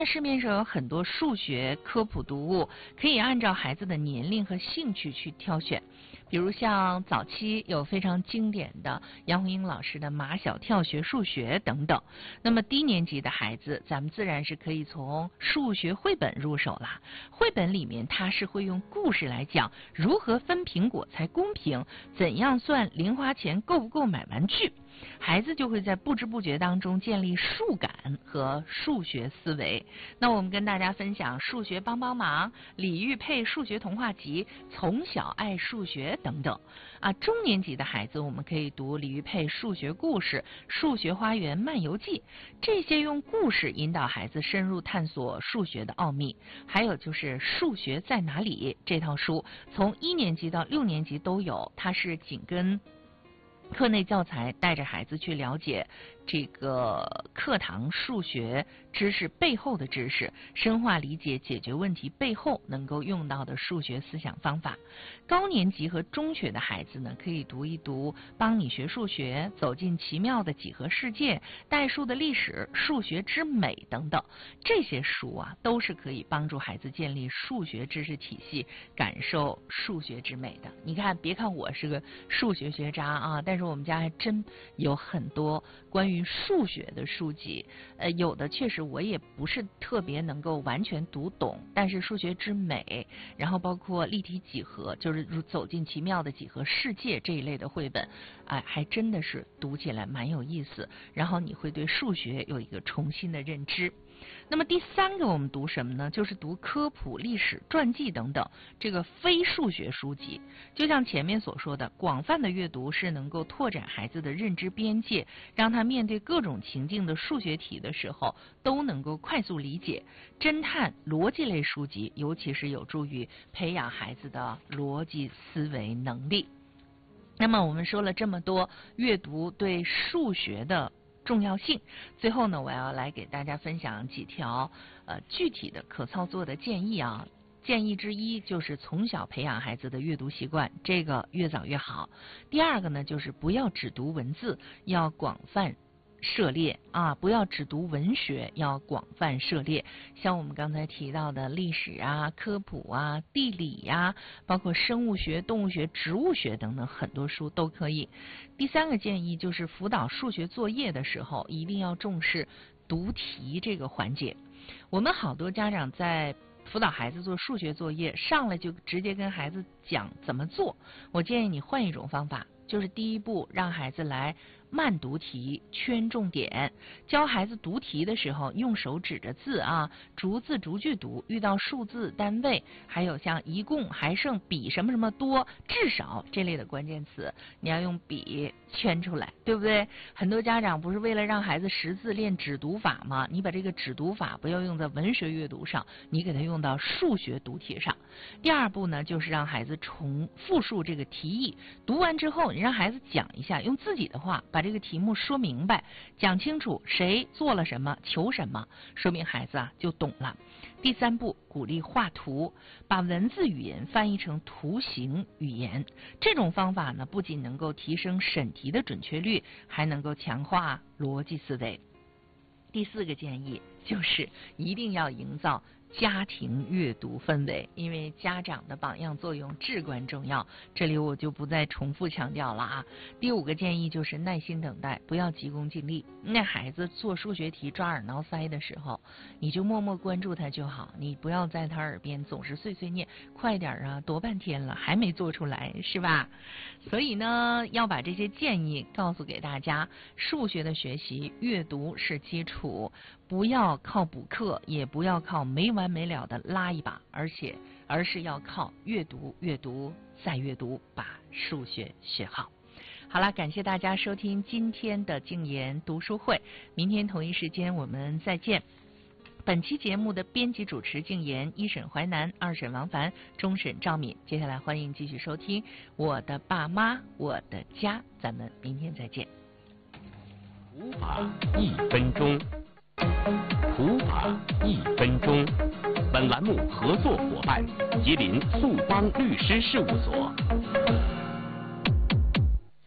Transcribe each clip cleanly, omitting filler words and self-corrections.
市面上有很多数学科普读物，可以按照孩子的年龄和兴趣去挑选。比如像早期有非常经典的杨红樱老师的《马小跳学数学》等等。那么低年级的孩子，咱们自然是可以从数学绘本入手啦。绘本里面它是会用故事来讲如何分苹果才公平，怎样算零花钱够不够买玩具。孩子就会在不知不觉当中建立数感和数学思维。那我们跟大家分享数学帮帮忙、李玉佩数学童话集、从小爱数学等等。中年级的孩子我们可以读李玉佩数学故事、数学花园漫游记，这些用故事引导孩子深入探索数学的奥秘。还有就是数学在哪里这套书，从1年级到6年级都有，它是紧跟课内教材，带着孩子去了解这个课堂数学知识背后的知识，深化理解解决问题背后能够用到的数学思想方法。高年级和中学的孩子呢，可以读一读《帮你学数学》、走进奇妙的几何世界、代数的历史、数学之美等等。这些书啊，都是可以帮助孩子建立数学知识体系，感受数学之美的。你看，别看我是个数学学渣啊，但是我们家还真有很多关于数学的书籍，有的确实我也不是特别能够完全读懂，但是数学之美，然后包括立体几何，就是走进奇妙的几何世界这一类的绘本，还真的是读起来蛮有意思，然后你会对数学有一个重新的认知。那么第3个我们读什么呢？就是读科普、历史、传记等等这个非数学书籍。就像前面所说的，广泛的阅读是能够拓展孩子的认知边界，让他面对各种情境的数学题的时候都能够快速理解。侦探、逻辑类书籍尤其是有助于培养孩子的逻辑思维能力。那么我们说了这么多阅读对数学的重要性，最后呢，我要来给大家分享几条具体的可操作的建议啊。建议之一就是从小培养孩子的阅读习惯，这个越早越好。第2个呢，就是不要只读文字，要广泛涉猎啊，不要只读文学，要广泛涉猎。像我们刚才提到的历史啊、科普啊、地理呀，包括生物学、动物学、植物学等等很多书都可以。第3个建议就是辅导数学作业的时候，一定要重视读题这个环节。我们好多家长在辅导孩子做数学作业，上来就直接跟孩子讲怎么做。我建议你换一种方法，就是第一步让孩子来慢读题，圈重点。教孩子读题的时候，用手指着字啊，逐字逐句读，遇到数字、单位，还有像一共、还剩、比什么什么多、至少这类的关键词，你要用笔圈出来，对不对？很多家长不是为了让孩子识字练指读法吗？你把这个指读法不要用在文学阅读上，你给它用到数学读题上。第2步呢，就是让孩子重复述这个题意，读完之后，你让孩子讲一下，用自己的话把这个题目说明白，讲清楚谁做了什么，求什么，说明孩子就懂了。第3步，鼓励画图，把文字语言翻译成图形语言。这种方法呢，不仅能够提升审题的准确率，还能够强化逻辑思维。第4个建议就是一定要营造家庭阅读氛围，因为家长的榜样作用至关重要，这里我就不再重复强调了啊。第5个建议就是耐心等待，不要急功近利。那孩子做数学题抓耳挠腮的时候，你就默默关注他就好，你不要在他耳边总是碎碎念，快点啊，多半天了还没做出来，是吧？所以呢，要把这些建议告诉给大家，数学的学习，阅读是基础，不要靠补课，也不要靠没完没了的拉一把，而是要靠阅读、阅读再阅读，把数学学好。好了，感谢大家收听今天的静言读书会，明天同一时间我们再见。本期节目的编辑主持静言，一审淮南，二审王凡，终审赵敏。接下来欢迎继续收听我的爸妈我的家，咱们明天再见。 普法1分钟，普法1分钟。本栏目合作伙伴吉林速邦律师事务所。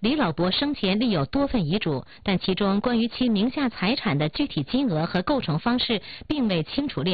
李老伯生前立有多份遗嘱，但其中关于其名下财产的具体金额和构成方式并未清楚列